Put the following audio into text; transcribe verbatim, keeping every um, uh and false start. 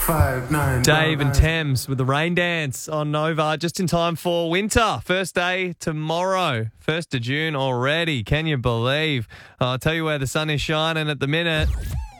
Five, nine, Dave nine, and Thames with the rain dance on Nova, just in time for winter. First day tomorrow, first of June already. Can you believe? I'll tell you where the sun is shining at the minute.